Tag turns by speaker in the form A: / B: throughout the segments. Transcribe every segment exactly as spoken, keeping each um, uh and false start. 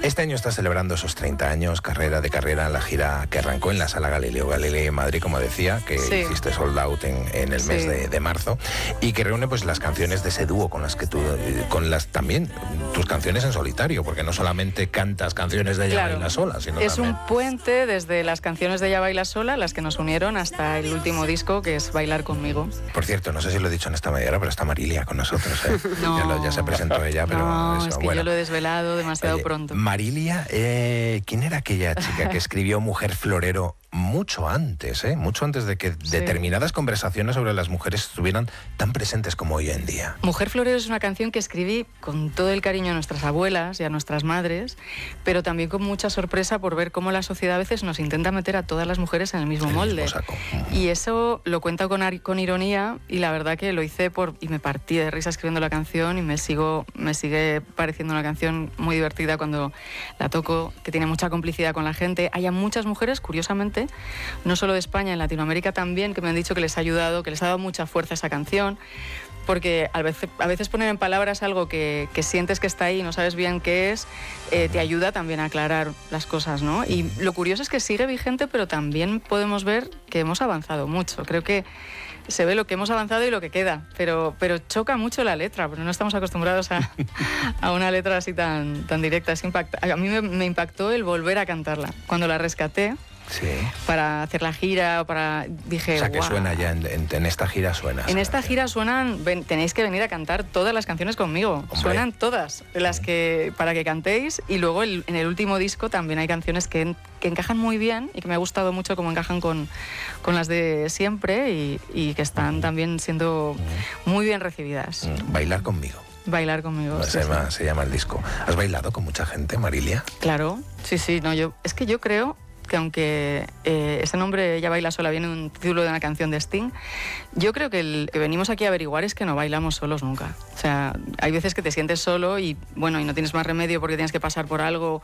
A: Este año está celebrando esos treinta años, carrera de carrera, la gira que arrancó en la Sala Galileo Galilei en Madrid, como decía, que
B: sí.
A: hiciste sold out en, en el mes
B: sí.
A: de, de marzo, y que reúne pues las canciones de ese dúo con las que tú, con las también tus canciones en solitario, porque no solamente cantas canciones de Ella
B: Claro.
A: Baila Sola, sino
B: es
A: también...
B: un puente desde las canciones de Ella Baila Sola, las que nos unieron, hasta el último disco, que es Bailar Conmigo.
A: Por cierto, no sé si lo he dicho en esta media hora, pero está Marilia con nosotros, ¿eh?
B: No.
A: ya, lo, ya se presentó ella, pero
B: no,
A: eso,
B: es que
A: bueno.
B: yo lo he desvelado demasiado
A: Oye,
B: pronto.
A: Marilia, eh, ¿quién era aquella chica que escribió Mujer Florero mucho antes, eh? mucho antes de que
B: Sí.
A: determinadas conversaciones sobre las mujeres estuvieran tan presentes como hoy en día?
B: Mujer Florero es una canción que escribí con todo el cariño a nuestras abuelas y a nuestras madres, pero también con mucha sorpresa por ver cómo la sociedad a veces nos intenta meter a todas las mujeres en el mismo
A: El
B: molde.
A: mismo saco.
B: Y eso lo cuento con, con ironía, y la verdad que lo hice por y me partí de risa escribiendo la canción, y me sigo me sigue pareciendo una canción muy divertida cuando la toco, que tiene mucha complicidad con la gente. Hay muchas mujeres, curiosamente, no solo de España, en Latinoamérica también, que me han dicho que les ha ayudado, que les ha dado mucha fuerza esa canción, porque a veces, a veces poner en palabras algo que, que sientes que está ahí y no sabes bien qué es, eh, te ayuda también a aclarar las cosas, ¿no? Y lo curioso es que sigue vigente, pero también podemos ver que hemos avanzado mucho. Creo que se ve lo que hemos avanzado y lo que queda, pero, pero choca mucho la letra, porque no estamos acostumbrados a, a una letra así tan, tan directa. Es impacta, a mí me, me impactó el volver a cantarla. Cuando la rescaté,
A: Sí.
B: para hacer la gira, para dije,
A: O sea, que
B: "Guau".
A: suena ya, en, en, en esta gira suena.
B: En esta
A: canción.
B: gira suenan, ven, tenéis que venir a cantar todas las canciones conmigo.
A: Hombre.
B: Suenan todas las que para que cantéis, y luego el, en el último disco también hay canciones que, que encajan muy bien y que me ha gustado mucho cómo encajan con, con las de siempre, y, y que están también siendo muy bien recibidas.
A: Bailar Conmigo.
B: Bailar Conmigo.
A: Se,
B: sí,
A: llama,
B: sí.
A: se llama el disco. ¿Has bailado con mucha gente, Marilia?
B: Claro, sí, sí. No, yo, es que yo creo que aunque eh, ese nombre, Ella Baila Sola, viene de un título de una canción de Sting, yo creo que el que venimos aquí a averiguar es que no bailamos solos nunca. O sea, hay veces que te sientes solo y, bueno, y no tienes más remedio porque tienes que pasar por algo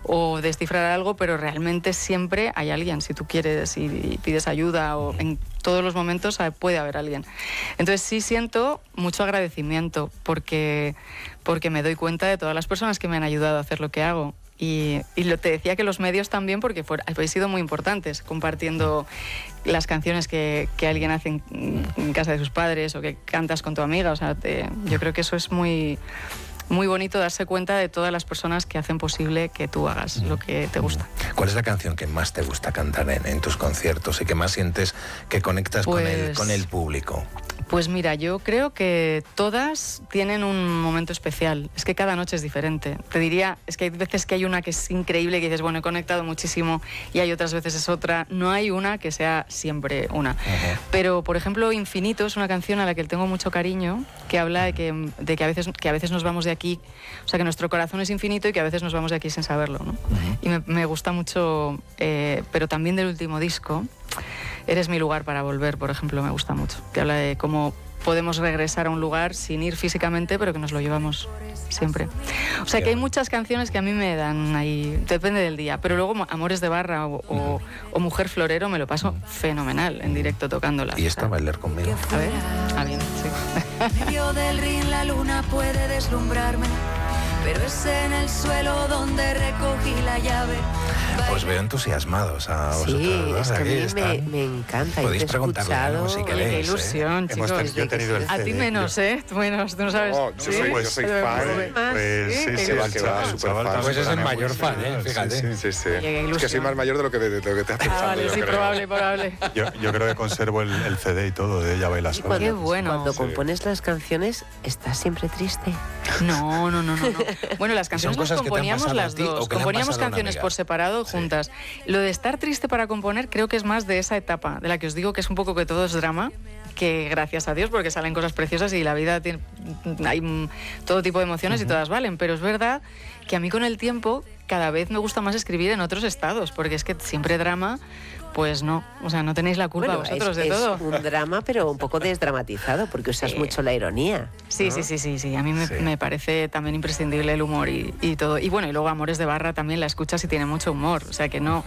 B: o descifrar algo, pero realmente siempre hay alguien, si tú quieres y, y pides ayuda, o en todos los momentos puede haber alguien. Entonces sí siento mucho agradecimiento porque, porque me doy cuenta de todas las personas que me han ayudado a hacer lo que hago. Y, y lo, te decía que los medios también, porque fue, habéis sido muy importantes compartiendo las canciones que, que alguien hace en, en casa de sus padres, o que cantas con tu amiga. O sea, te, yo creo que eso es muy, muy bonito, darse cuenta de todas las personas que hacen posible que tú hagas lo que te gusta.
A: ¿Cuál es la canción que más te gusta cantar en, en tus conciertos y que más sientes que conectas
B: Pues,
A: con, el, con el público?
B: Pues mira, yo creo que todas tienen un momento especial. Es que cada noche es diferente. Te diría, es que hay veces que hay una que es increíble, que dices, bueno, he conectado muchísimo, y hay otras veces es otra. No hay una que sea siempre una. Uh-huh. Pero, por ejemplo, Infinito es una canción a la que le tengo mucho cariño, que habla de que, de que, a, veces, que a veces nos vamos de aquí, o sea, que nuestro corazón es infinito y que a veces nos vamos de aquí sin saberlo, ¿no? Uh-huh. Y me, me gusta mucho, eh, pero también del último disco, Eres mi lugar para volver, por ejemplo, me gusta mucho, que habla de cómo podemos regresar a un lugar sin ir físicamente, pero que nos lo llevamos siempre. O sea, que hay muchas canciones que a mí me dan ahí, depende del día, pero luego Amores de Barra o, o, o Mujer Florero me lo paso fenomenal en directo tocándola.
A: ¿Y esta, Bailar Conmigo?
B: A ver, ah, bien, sí.
C: En medio del ring la luna puede deslumbrarme, pero es en el suelo donde recogí la llave.
A: Os veo entusiasmados a vosotros.
D: Sí,
A: ¿no?
D: es que a
A: Aquí
D: mí
A: están.
D: me, me encanta.
A: Podéis
D: Yo te he
A: preguntarle algo
D: escuchado.
A: si
B: Oye,
A: queréis.
B: qué
A: ¿eh?
B: ilusión, chicos.
E: Hemos, yo he tenido el
B: A
E: C D.
B: ti menos, ¿eh? Tú menos, tú no sabes.
E: No, yo soy, yo soy fan. Pues
B: ¿Sí?
E: sí,
B: Qué
E: sí, va, que va,
B: ilusión.
E: súper fan.
A: Pues es el
E: súper
A: mayor
E: fan,
A: fan, ¿eh? Fíjate.
E: Sí, sí, sí.
B: Oye, qué
E: Es que soy
B: ilusión.
E: más mayor de lo que, de, de lo que te has pensado.
B: Ah, vale,
E: yo
B: sí,
E: creo.
B: probable, probable.
F: Yo, yo creo que conservo el, el C D y todo de Ella Baila Sola.
B: Qué bueno.
D: Cuando
E: Sí.
D: compones las canciones, ¿estás siempre triste?
B: No, no, no, no, no. Bueno, las
A: ¿Y son
B: canciones las
A: cosas que te han
B: componíamos
A: pasado a
B: las
A: ti o
B: dos.
A: que le han
B: Componíamos
A: pasado a una
B: canciones
A: amiga?
B: por separado,
A: Sí.
B: juntas. Lo de estar triste para componer creo que es más de esa etapa, de la que os digo que es un poco que todo es drama, que gracias a Dios, porque salen cosas preciosas y la vida tiene, hay mm, todo tipo de emociones, uh-huh, y todas valen. Pero es verdad que a mí con el tiempo cada vez me gusta más escribir en otros estados, porque es que siempre drama, pues no, o sea, no tenéis la culpa
D: Bueno,
B: vosotros
D: es,
B: de
D: es
B: todo.
D: un drama, pero un poco desdramatizado, porque usas
B: Sí.
D: mucho la ironía.
B: Sí,
D: ¿no?
B: sí, sí, sí, sí. A mí me,
A: Sí.
B: me parece también imprescindible el humor y, y todo. Y bueno, y luego Amores de Barra también la escuchas y tiene mucho humor, o sea que no.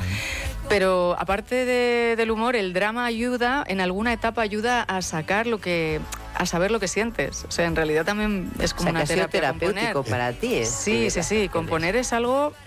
B: Pero aparte de, del humor, el drama ayuda, en alguna etapa ayuda a sacar lo que, a saber lo que sientes. O sea, en realidad también es
D: O
B: como
D: sea, que
B: una
D: ha sido
B: terapia
D: terapéutico
B: componer.
D: para ti. ¿eh?
B: Sí, sí, sí. Componer es algo